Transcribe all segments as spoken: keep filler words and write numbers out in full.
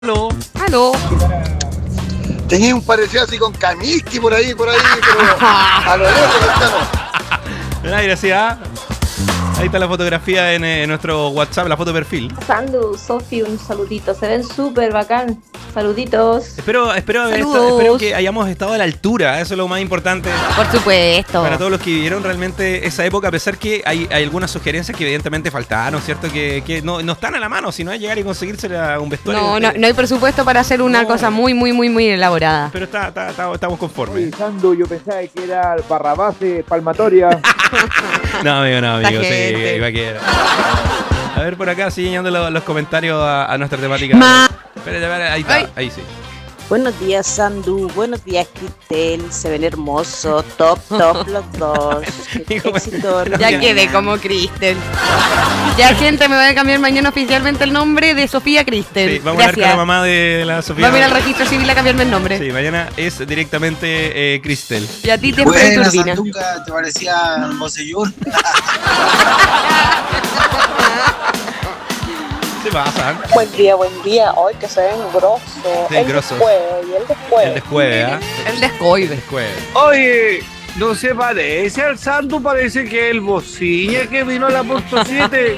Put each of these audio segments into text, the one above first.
Aló. Aló. Tenía un parecido así con Kamiski por ahí, por ahí, pero a lo lejos estamos. Ay, gracias. Ahí está la fotografía en, eh, nuestro WhatsApp, la foto de perfil. Sandu, Sofi, un saludito. Se ven súper bacán. Saluditos. Espero, espero, haber Saludos. esta- espero que hayamos estado a la altura. Eso es lo más importante Por supuesto. para todos los que vivieron realmente esa época. A pesar que hay, hay algunas sugerencias que evidentemente faltaron, ¿cierto? Que, que no, no están a la mano, sino es llegar y conseguirse un vestuario. No, no, no hay presupuesto para hacer una No. cosa muy, muy, muy, muy elaborada. Pero está, está- está- estamos conformes. Oye, Sandu, yo pensaba que era el Barrabás de Palmatoria. No, amigo, no, La amigo. Sí, gente. iba a quedar. A ver, por acá siguen llegando los, los comentarios a, a nuestra temática. Ma- Espérate, espérate, ahí está, Ay. ahí sí. Buenos días, Sandu. Buenos días, Cristel. Se ven hermosos. Top, top los dos. Qué Hijo, éxito. bueno. Ya quedé como Cristel. Ya, gente, me voy a cambiar mañana oficialmente el nombre de Sofía Cristel. Sí, vamos a ver con la Gracias. mamá de la Sofía. Vamos a ir al registro civil a cambiarme el nombre. Sí, mañana es directamente eh, Cristel. Y a ti te Freddy Buena, Turbina. Sanduca, te parecía Bocellur. ¿Qué pasa? Buen día, buen día. Hoy que se ven grosos. Sí, el grosos. después y el después. El descueve, ¿ah? El descoide. Descueve. Oye, no se parece al Sandu, parece que el Bociña que vino a la Puerto siete.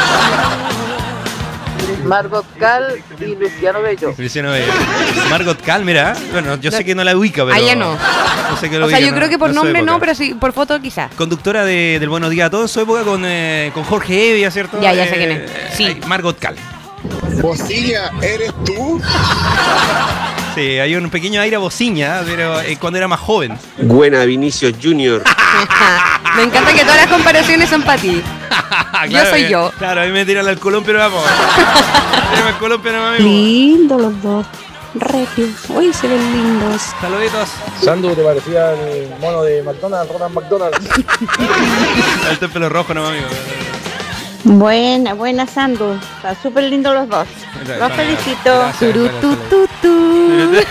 Margot Cal y Luciano Bello. Feliciano Bello. Margot Cal, mira. Bueno, yo sé que no la ubica, pero. Ah, ya no. No sé que lo O sea, ubica, yo creo que por su nombre época. no, pero sí, por foto quizás. Conductora de, del Buenos Días a Todos en su época con, eh, con Jorge Evia, ¿cierto? Ya, ya sé quién es. Eh, Sí. eh, Margot Cal. Bocilla, ¿eres tú? Sí, hay un pequeño aire a bociña, pero eh, cuando era más joven. Buena, Vinicius Junior. Me encanta que todas las comparaciones son para ti. Yo soy eh, yo. Claro, a mí me tiran al columpio, vamos. Tírame al columpio, no amigo. Lindos los dos. Regios. Uy, se ven lindos. Saluditos. Sandu, te parecía el mono de McDonald's, Ronald McDonald. El pelo rojo, no amigo. Buena, buena Sandu. Están súper lindos los dos. Los felicito. Gracias, Turu, gracias, tu, gracias. tu, tu.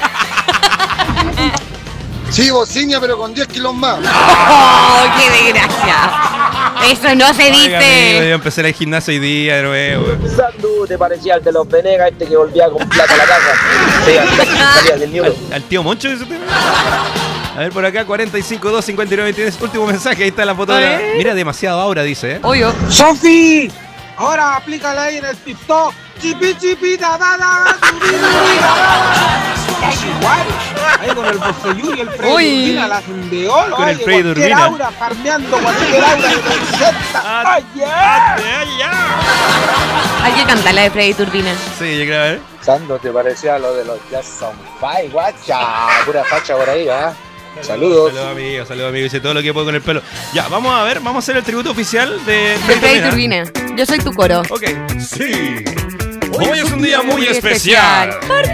Sí, Bociña, pero con diez kilos más. ¡Oh, qué desgracia! Eso no se Oiga, amigo, dice. yo empecé el gimnasio hoy día de nuevo. Sandu, te parecía el de los Venegas, este que volvía con plata a la casa. Sí, salía del nido. Al, al tío Moncho, ¿eso te... A ver, por acá, cuarenta y cinco, dos, cincuenta y nueve, tienes último mensaje, ahí está la foto. A de la- ver. Mira, demasiado aura, dice, ¿eh? Obvio. ¡Sofi! Ahora aplícala ahí en el TikTok. Chipi, chipi, da, da, da, tubi, tubi, da, da. Es igual. Ahí con el Bocellur y el Freddy Uy. Urbina, la hacen de oro. Con el Oye, Freddy cualquier Urbina. aura, farmeando cualquier aura que te presenta. Ah, ¡Ay, yeah! ¡Ah, ya, ya! Hay que cantar la de Freddy Turbina. Sí, yo creo, a ver. Sando, te parecía lo de los Jackson Five, guacha. Pura facha por ahí, ¿ah? Saludos. Saludos, amigo, saludos, amigo. Hice todo lo que puedo con el pelo. Ya, vamos a ver, vamos a hacer el tributo oficial de De Freddy Turbina. Yo soy tu coro. Ok. Sí. Hoy es un día muy especial.